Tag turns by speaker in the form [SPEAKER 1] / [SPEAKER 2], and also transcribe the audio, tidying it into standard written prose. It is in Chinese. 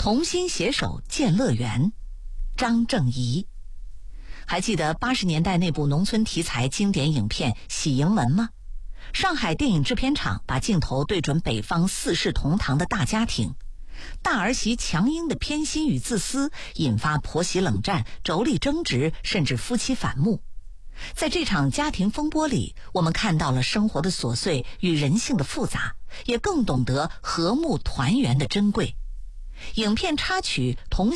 [SPEAKER 1] 同心携手建乐园，张正仪。还记得80年代那部农村题材经典影片《喜盈门》吗？上海电影制片厂把镜头对准北方四世同堂的大家庭，大儿媳强英的偏心与自私引发婆媳冷战、妯娌争执，甚至夫妻反目。在这场家庭风波里，我们看到了生活的琐碎与人性的复杂，也更懂得和睦团圆的珍贵。影片插曲《同